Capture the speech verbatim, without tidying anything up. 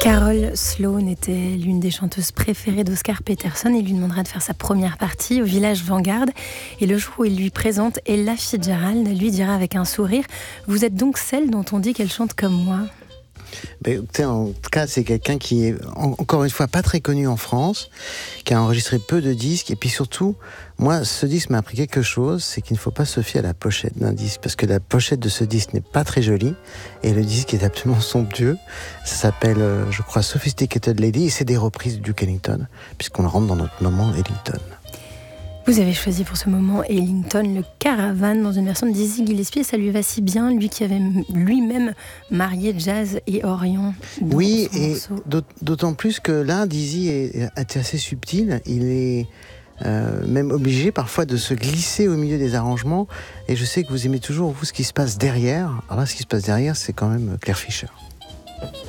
Carole Sloan était l'une des chanteuses préférées d'Oscar Peterson. Il lui demandera de faire sa première partie au Village Vanguard. Et le jour où il lui présente Ella Fitzgerald, lui dira avec un sourire « Vous êtes donc celle dont on dit qu'elle chante comme moi ?» Ben, en tout cas, c'est quelqu'un qui est, encore une fois, pas très connu en France, qui a enregistré peu de disques. Et puis surtout, moi, ce disque m'a appris quelque chose, c'est qu'il ne faut pas se fier à la pochette d'un disque, parce que la pochette de ce disque n'est pas très jolie, et le disque est absolument somptueux. Ça s'appelle, je crois, Sophisticated Lady, et c'est des reprises du Duke Ellington, puisqu'on rentre dans notre moment Ellington. Vous avez choisi pour ce moment Ellington, le Caravane, dans une version de Dizzy Gillespie. Ça lui va si bien, lui qui avait lui-même marié jazz et Orient. Oui, et d'autant plus que là, Dizzy est, est assez subtil. Il est euh, même obligé parfois de se glisser au milieu des arrangements. Et je sais que vous aimez toujours, vous, ce qui se passe derrière. Alors là, ce qui se passe derrière, c'est quand même Claire Fischer.